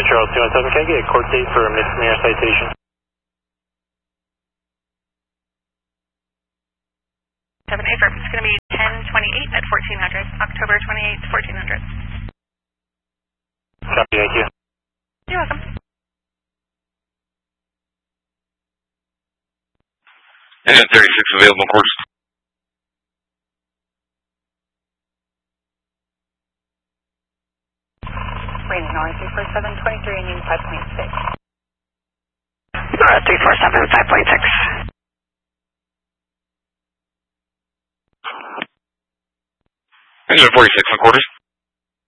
Charles 217, can I get a court date for a misdemeanor citation? 7 affirm. It's going to be 10/28 at 1400. October 28th, 1400. Copy, thank you. You're welcome. And 36 available course. Raining noise 34723 and Union 5.6. 347 5.6. Engine 46 and quarters.